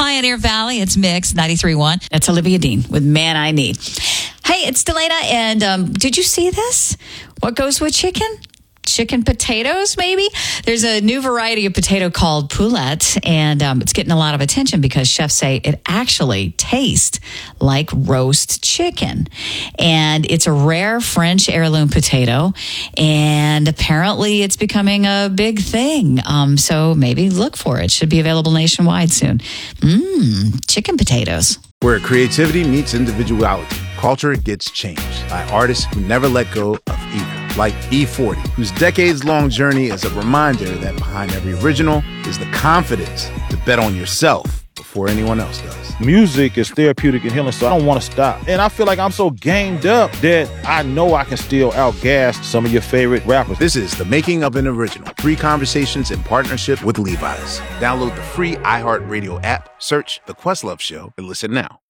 Pioneer Valley. It's Mix 93.1. That's Olivia Dean with Man I Need. Hey, it's Delana, and did you see this? What goes with chicken? Chicken potatoes, maybe? There's a new variety of potato called poulet, and it's getting a lot of attention because chefs say it actually tastes like roast chicken. And it's a rare French heirloom potato, and apparently it's becoming a big thing. So maybe look for it. Should be available nationwide soon. Chicken potatoes. Where creativity meets individuality, culture gets changed by artists who never let go of either. Like E40, whose decades-long journey is a reminder that behind every original is the confidence to bet on yourself before anyone else does. Music is therapeutic and healing, so I don't want to stop. And I feel like I'm so gamed up that I know I can still outgas some of your favorite rappers. This is The Making of an Original. 3 conversations in partnership with Levi's. Download the free iHeartRadio app, search The Questlove Show, and listen now.